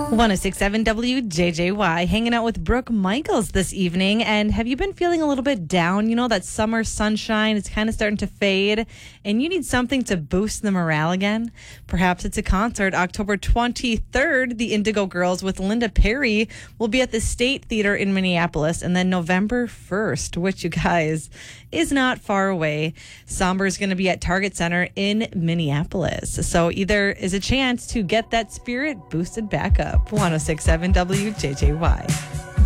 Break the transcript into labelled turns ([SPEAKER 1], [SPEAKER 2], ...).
[SPEAKER 1] 1067 WJJY, hanging out with Brooke Michaels this evening. And have you been feeling a little bit down? You know, that summer sunshine, it's kind of starting to fade, and you need something to boost the morale again? Perhaps it's a concert. October 23rd, the Indigo Girls with Linda Perry will be at the State Theater in Minneapolis. And then November 1st, which, you guys, is not far away, Somber is going to be at Target Center in Minneapolis. So either is a chance to get that spirit boosted back up. 1067 WJJY.